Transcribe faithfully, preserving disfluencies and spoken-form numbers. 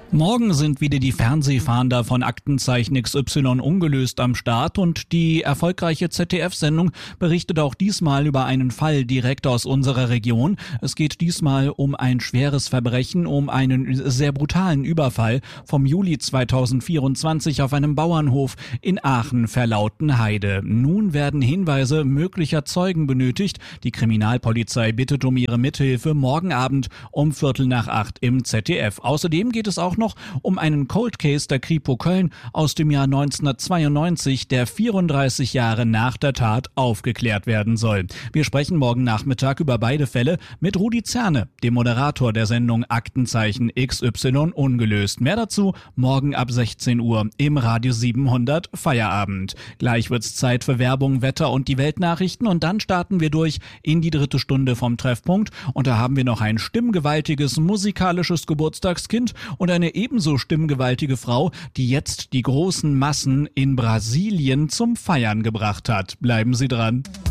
Morgen sind wieder die Fernsehfahnder von Aktenzeichen X Y ungelöst am Start und die erfolgreiche Z D F-Sendung berichtet auch diesmal über einen Fall direkt aus unserer Region. Es geht diesmal um ein schweres Verbrechen, um einen sehr brutalen Überfall vom Juli zweitausendvierundzwanzig auf einem Bauernhof in Aachen-Verlautenheide. Nun werden Hinweise möglicher Zeugen benötigt. Die Kriminalpolizei bittet um ihre Mithilfe morgen Abend um Viertel nach acht im Z D F. Außerdem geht es auch noch um einen Cold Case der Kripo Köln aus dem Jahr neunzehnhundertzweiundneunzig, der vierunddreißig Jahre nach der Tat aufgeklärt werden soll. Wir sprechen morgen Nachmittag über beide Fälle mit Rudi Zerne, dem Moderator der Sendung Aktenzeichen X Y ungelöst. Mehr dazu morgen ab sechzehn Uhr im Radio siebenhundert Feierabend. Gleich wird's Zeit für Werbung, Wetter und die Weltnachrichten und dann starten wir durch in die dritte Stunde vom Treffpunkt und da haben wir noch ein stimmgewaltiges musikalisches Geburtstagskind und eine ebenso stimmgewaltige Frau, die jetzt die großen Massen in Brasilien zum Feiern gebracht hat. Bleiben Sie dran.